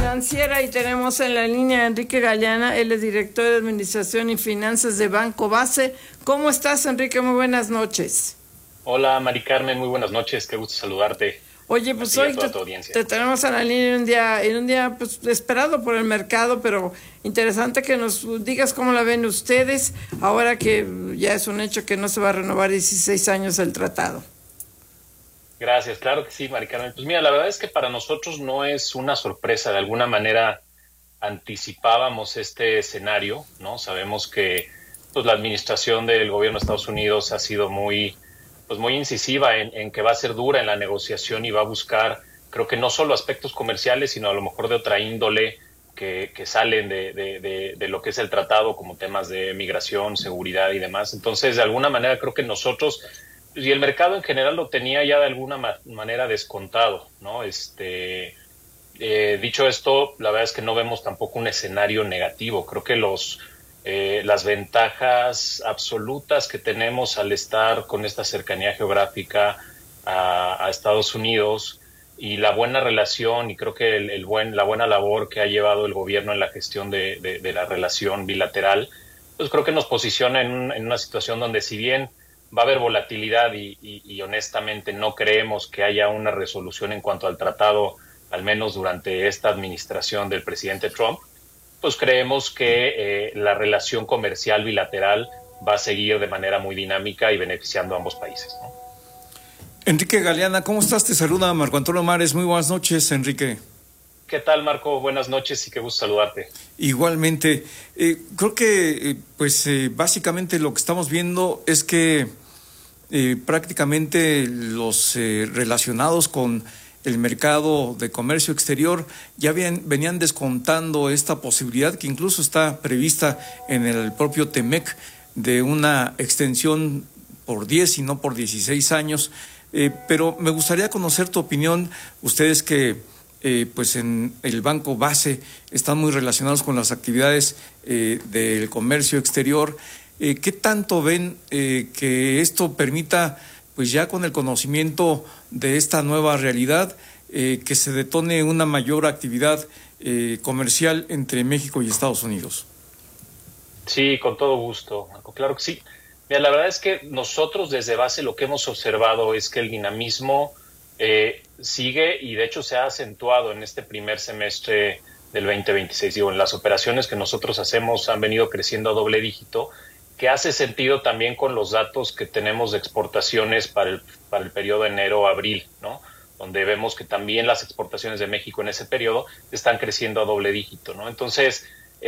financiera y tenemos en la línea a Enrique Galeana, él es director de Administración y Finanzas de Banco Base. ¿Cómo estás, Enrique? Muy buenas noches. Hola, Mari Carmen, muy buenas noches, qué gusto saludarte. Oye, pues hoy te tenemos a la línea en un día pues, esperado por el mercado, pero interesante que nos digas cómo la ven ustedes, ahora que ya es un hecho que no se va a renovar 16 años el tratado. Gracias, claro que sí, Mari Carmen. Pues mira, la verdad es que para nosotros no es una sorpresa, de alguna manera anticipábamos este escenario, ¿no? Sabemos que pues, la administración del gobierno de Estados Unidos ha sido muy incisiva en que va a ser dura en la negociación y va a buscar, creo que no solo aspectos comerciales, sino a lo mejor de otra índole que salen de lo que es el tratado, como temas de migración, seguridad y demás. Entonces, de alguna manera creo que nosotros y el mercado en general lo tenía ya de alguna manera descontado, ¿no? Dicho esto, la verdad es que no vemos tampoco un escenario negativo. Creo que las ventajas absolutas que tenemos al estar con esta cercanía geográfica a Estados Unidos y la buena relación y creo que la buena labor que ha llevado el gobierno en la gestión de la relación bilateral, pues creo que nos posiciona en una situación donde si bien va a haber volatilidad y honestamente no creemos que haya una resolución en cuanto al tratado, al menos durante esta administración del presidente Trump, pues creemos que la relación comercial bilateral va a seguir de manera muy dinámica y beneficiando a ambos países, ¿no? Enrique Galeana, ¿cómo estás? Te saluda Marco Antonio Mares. Muy buenas noches, Enrique. ¿Qué tal, Marco? Buenas noches y qué gusto saludarte. Igualmente. Creo que básicamente lo que estamos viendo es que prácticamente los relacionados con el mercado de comercio exterior ya venían descontando esta posibilidad que incluso está prevista en el propio TEMEC de una extensión por 10 y no por 16 años. Pero me gustaría conocer tu opinión, ustedes que pues en el Banco Base están muy relacionados con las actividades del comercio exterior. ¿Qué tanto ven que esto permita, pues ya con el conocimiento de esta nueva realidad, que se detone una mayor actividad comercial entre México y Estados Unidos? Sí, con todo gusto, Marco. Claro que sí. Mira, la verdad es que nosotros desde Base lo que hemos observado es que el dinamismo sigue y de hecho se ha acentuado en este primer semestre del 2026. Digo, en las operaciones que nosotros hacemos han venido creciendo a doble dígito, que hace sentido también con los datos que tenemos de exportaciones para el periodo enero-abril, ¿no? Donde vemos que también las exportaciones de México en ese periodo están creciendo a doble dígito, ¿no? Entonces,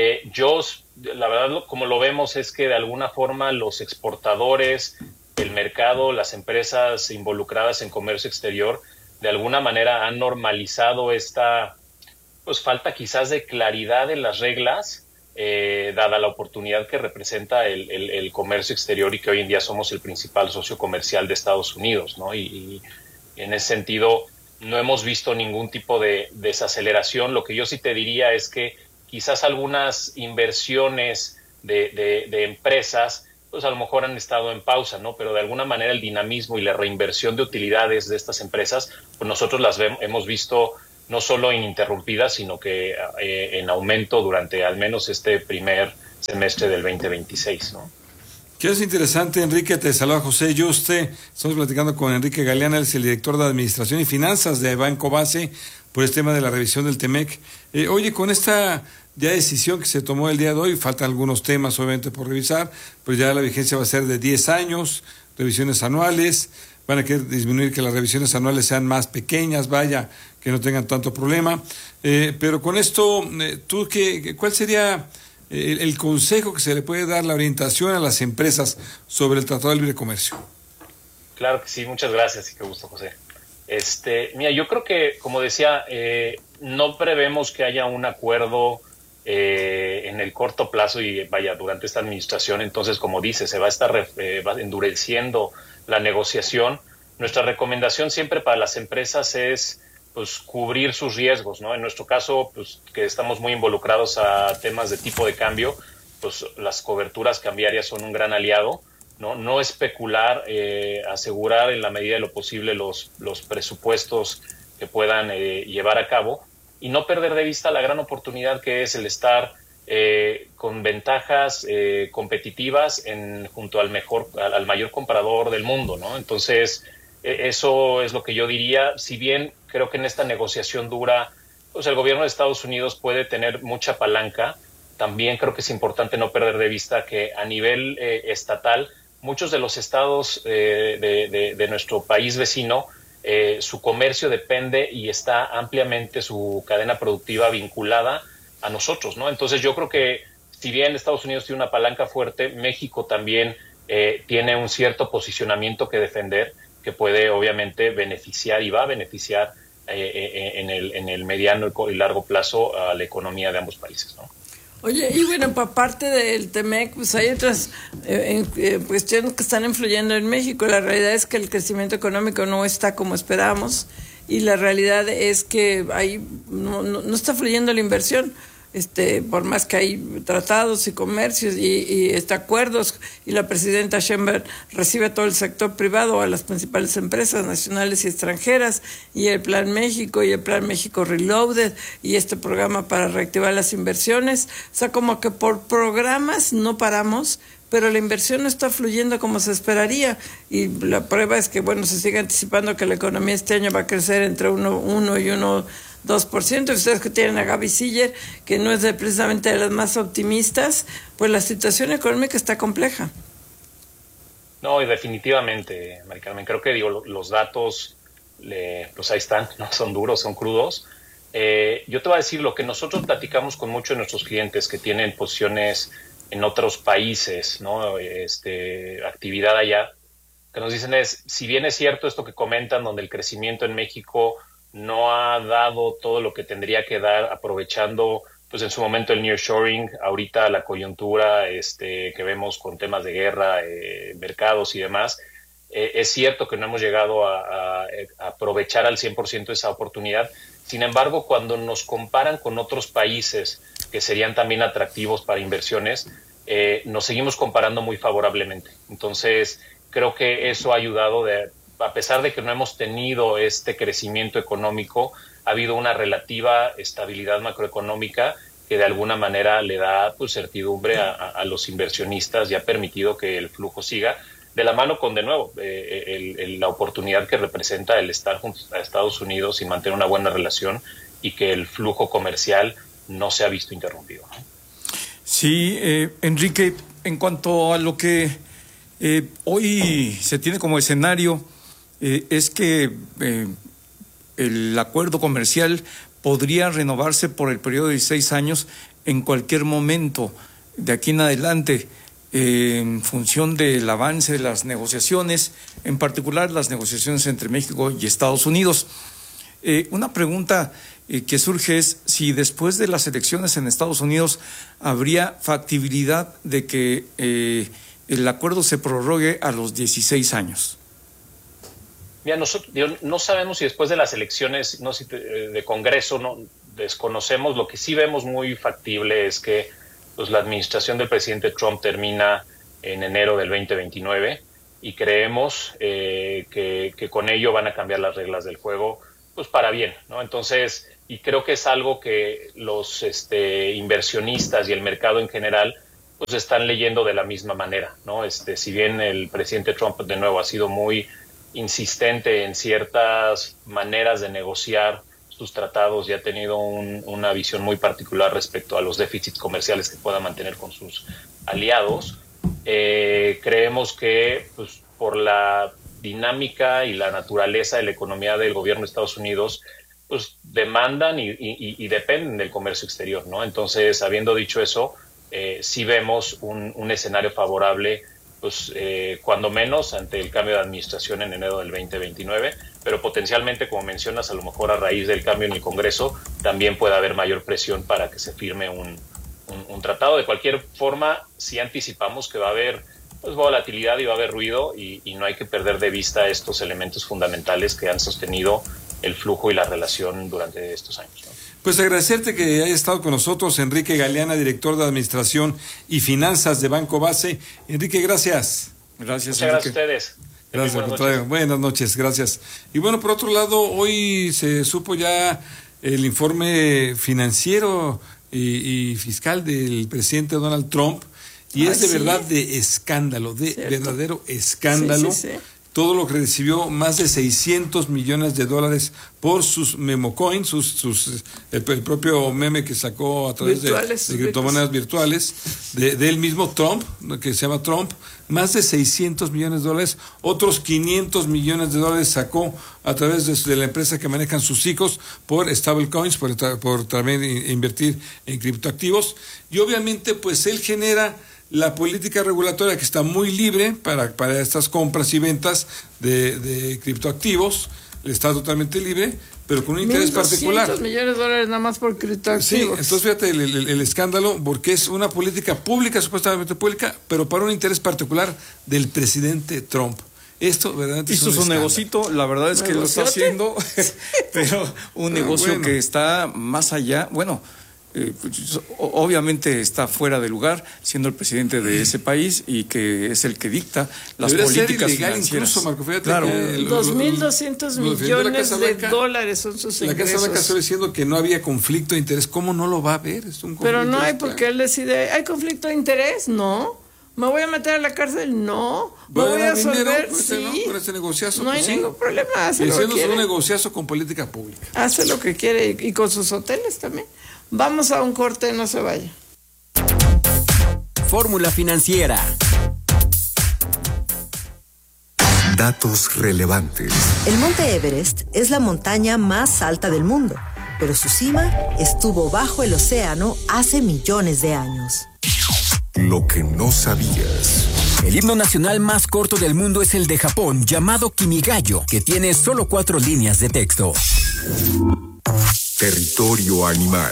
la verdad, como lo vemos es que de alguna forma los exportadores, el mercado, las empresas involucradas en comercio exterior, de alguna manera han normalizado esta, pues, falta quizás de claridad en las reglas, dada la oportunidad que representa el comercio exterior y que hoy en día somos el principal socio comercial de Estados Unidos, ¿no? Y en ese sentido no hemos visto ningún tipo de desaceleración. Lo que yo sí te diría es que quizás algunas inversiones de empresas, pues a lo mejor han estado en pausa, ¿no? Pero de alguna manera el dinamismo y la reinversión de utilidades de estas empresas, pues nosotros hemos visto no solo ininterrumpidas, sino que en aumento durante al menos este primer semestre del 2026, ¿no? Que es interesante, Enrique, te saluda José Yuste. Estamos platicando con Enrique Galeana, él es el director de Administración y Finanzas de Banco Base, por este tema de la revisión del TEMEC. Oye, con esta ya decisión que se tomó el día de hoy, faltan algunos temas obviamente por revisar, pero ya la vigencia va a ser de 10 años, revisiones anuales, van a querer disminuir que las revisiones anuales sean más pequeñas, vaya, que no tengan tanto problema. Pero con esto, ¿cuál sería el consejo que se le puede dar, la orientación a las empresas sobre el Tratado de Libre Comercio? Claro que sí, muchas gracias y qué gusto, José. Mira, yo creo que, como decía, no prevemos que haya un acuerdo en el corto plazo y vaya, durante esta administración. Entonces, como dice, se va a estar va endureciendo la negociación. Nuestra recomendación siempre para las empresas es pues cubrir sus riesgos, ¿no? En nuestro caso, pues que estamos muy involucrados a temas de tipo de cambio, pues las coberturas cambiarias son un gran aliado, ¿no? No especular, asegurar en la medida de lo posible los presupuestos que puedan llevar a cabo, y no perder de vista la gran oportunidad que es el estar con ventajas competitivas junto al mayor comprador del mundo, ¿no? Entonces, eso es lo que yo diría. Si bien creo que en esta negociación dura, pues el gobierno de Estados Unidos puede tener mucha palanca, también creo que es importante no perder de vista que a nivel estatal, muchos de los estados de nuestro país vecino, su comercio depende y está ampliamente su cadena productiva vinculada a nosotros, ¿no? Entonces yo creo que si bien Estados Unidos tiene una palanca fuerte, México también tiene un cierto posicionamiento que defender, que puede obviamente beneficiar y va a beneficiar en el mediano y largo plazo a la economía de ambos países, ¿no? Oye, y bueno, por parte del TEMEC, pues hay otras cuestiones que están influyendo en México. La realidad es que el crecimiento económico no está como esperábamos y la realidad es que ahí no está fluyendo la inversión. Por más que hay tratados y comercios y acuerdos, y la presidenta Sheinbaum recibe a todo el sector privado, a las principales empresas nacionales y extranjeras, y el Plan México y el Plan México Reloaded y este programa para reactivar las inversiones. O sea, como que por programas no paramos, pero la inversión no está fluyendo como se esperaría, y la prueba es que, bueno, se sigue anticipando que la economía este año va a crecer entre 1 y 1,2%, y ustedes que tienen a Gaby Siller, que no es precisamente de las más optimistas, pues la situación económica está compleja. No, y definitivamente, Mari Carmen, creo que los datos, pues ahí están, no son duros, son crudos. Yo te voy a decir lo que nosotros platicamos con muchos de nuestros clientes que tienen posiciones en otros países, ¿no? Actividad allá, que nos dicen es, si bien es cierto esto que comentan, donde el crecimiento en México no ha dado todo lo que tendría que dar, aprovechando pues en su momento el nearshoring, ahorita la coyuntura que vemos con temas de guerra, mercados y demás, es cierto que no hemos llegado a aprovechar al 100% esa oportunidad. Sin embargo, cuando nos comparan con otros países que serían también atractivos para inversiones, nos seguimos comparando muy favorablemente. Entonces, creo que eso ha ayudado, a pesar de que no hemos tenido este crecimiento económico, ha habido una relativa estabilidad macroeconómica que de alguna manera le da pues certidumbre a los inversionistas y ha permitido que el flujo siga de la mano con, de nuevo, la oportunidad que representa el estar junto a Estados Unidos y mantener una buena relación y que el flujo comercial no se ha visto interrumpido, ¿no? Sí, Enrique, en cuanto a lo que hoy se tiene como escenario, es que el acuerdo comercial podría renovarse por el periodo de 6 años en cualquier momento de aquí en adelante, en función del avance de las negociaciones, en particular las negociaciones entre México y Estados Unidos. Una pregunta que surge es si después de las elecciones en Estados Unidos habría factibilidad de que el acuerdo se prorrogue a los 16 años. Mira, nosotros no sabemos si después de las elecciones de Congreso, no desconocemos. Lo que sí vemos muy factible es que pues, la administración del presidente Trump termina en enero del 2029 y creemos que con ello van a cambiar las reglas del juego pues para bien, ¿no? Entonces, y creo que es algo que los inversionistas y el mercado en general pues están leyendo de la misma manera, ¿no? Si bien el presidente Trump de nuevo ha sido muy insistente en ciertas maneras de negociar sus tratados y ha tenido una visión muy particular respecto a los déficits comerciales que pueda mantener con sus aliados, creemos que pues, por la dinámica y la naturaleza de la economía del gobierno de Estados Unidos pues demandan y dependen del comercio exterior, ¿no? Entonces, habiendo dicho eso, sí vemos un escenario favorable pues cuando menos ante el cambio de administración en enero del 2029, pero potencialmente, como mencionas, a lo mejor a raíz del cambio en el Congreso también puede haber mayor presión para que se firme un tratado. De cualquier forma, sí anticipamos que va a haber pues, volatilidad y va a haber ruido y no hay que perder de vista estos elementos fundamentales que han sostenido el flujo y la relación durante estos años, ¿no? Pues agradecerte que haya estado con nosotros Enrique Galeana, director de Administración y Finanzas de Banco Base. Enrique, gracias. Gracias, Muchas gracias a ustedes. Gracias, al contrario. Buenas noches, gracias. Y bueno, por otro lado, hoy se supo ya el informe financiero y fiscal del presidente Donald Trump, y es de verdad de escándalo, de verdadero escándalo. Sí. Todo lo que recibió, más de $600 millones por sus memocoins, el propio meme que sacó a través de criptomonedas virtuales, de él mismo Trump, que se llama Trump, más de $600 millones, otros $500 millones sacó a través de la empresa que manejan sus hijos por stablecoins, por también invertir en criptoactivos, y obviamente pues él genera la política regulatoria que está muy libre para estas compras y ventas de criptoactivos, está totalmente libre, pero con un interés particular. $1.200 millones nada más por criptoactivos. Sí, entonces fíjate el escándalo, porque es una política pública, supuestamente pública, pero para un interés particular del presidente Trump. Esto verdaderamente hizo su negocito, la verdad es que lo está haciendo, pero un negocio que está más allá, obviamente está fuera de lugar, siendo el presidente de ese país y que es el que dicta las políticas financieras. Incluso, Marco, fíjate, claro, $2.200 millones son sus ingresos. La Casa Blanca está diciendo que no había conflicto de interés. ¿Cómo no lo va a haber? Pero no hay, porque él decide, ¿hay conflicto de interés? No. ¿Me voy a meter a la cárcel? No. ¿Me voy a absolver? Sí. Con ese negociazo. No hay ningún problema. Hace lo que haciendo quiere. Un negociazo con política pública. Hace lo que quiere y con sus hoteles también. Vamos a un corte, no se vaya. Fórmula financiera. Datos relevantes. El Monte Everest es la montaña más alta del mundo, pero su cima estuvo bajo el océano hace millones de años. Lo que no sabías. El himno nacional más corto del mundo es el de Japón, llamado Kimigayo, que tiene solo 4 líneas de texto. Territorio animal.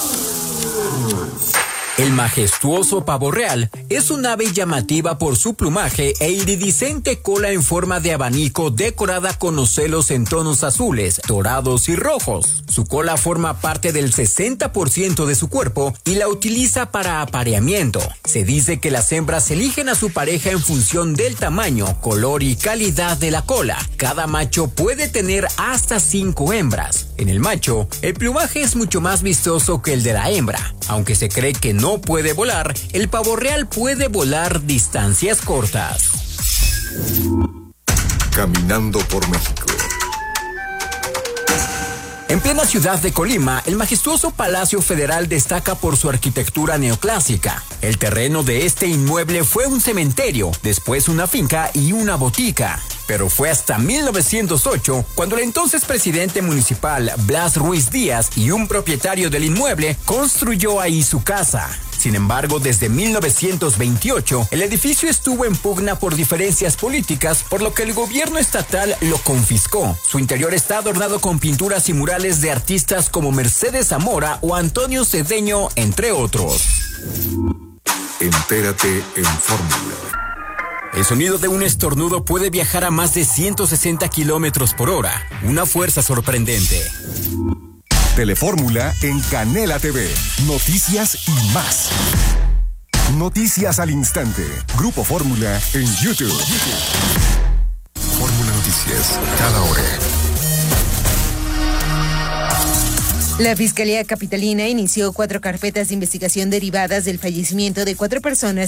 El majestuoso pavo real es un ave llamativa por su plumaje e iridiscente cola en forma de abanico decorada con ocelos en tonos azules, dorados y rojos. Su cola forma parte del 60% de su cuerpo y la utiliza para apareamiento. Se dice que las hembras eligen a su pareja en función del tamaño, color y calidad de la cola. Cada macho puede tener hasta 5 hembras. En el macho, el plumaje es mucho más vistoso que el de la hembra. Aunque se cree que no puede volar, el pavo real puede volar distancias cortas. Caminando por México. En plena ciudad de Colima, el majestuoso Palacio Federal destaca por su arquitectura neoclásica. El terreno de este inmueble fue un cementerio, después una finca y una botica. Pero fue hasta 1908 cuando el entonces presidente municipal Blas Ruiz Díaz y un propietario del inmueble construyó ahí su casa. Sin embargo, desde 1928, el edificio estuvo en pugna por diferencias políticas, por lo que el gobierno estatal lo confiscó. Su interior está adornado con pinturas y murales de artistas como Mercedes Zamora o Antonio Cedeño, entre otros. Entérate en Fórmula. El sonido de un estornudo puede viajar a más de 160 kilómetros por hora. Una fuerza sorprendente. Telefórmula en Canela TV. Noticias y más. Noticias al instante. Grupo Fórmula en YouTube. Fórmula Noticias, cada hora. La Fiscalía Capitalina inició 4 carpetas de investigación derivadas del fallecimiento de 4 personas